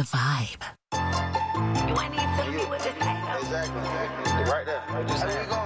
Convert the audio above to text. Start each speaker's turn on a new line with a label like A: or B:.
A: vibe.
B: You ain't need to tell me what to say.
C: Exactly. Right there. What you saying?